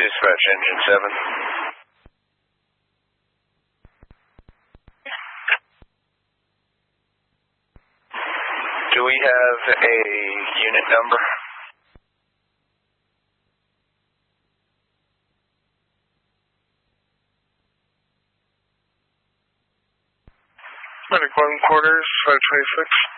Dispatch engine 7. Do we have a unit number? Medic 1 quarters, 526.